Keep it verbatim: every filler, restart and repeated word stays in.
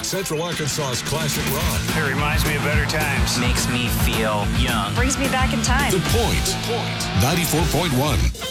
Central Arkansas's classic rock. It reminds me of better times. Makes me feel young. Brings me back in time. The Point. The Point. ninety-four point one.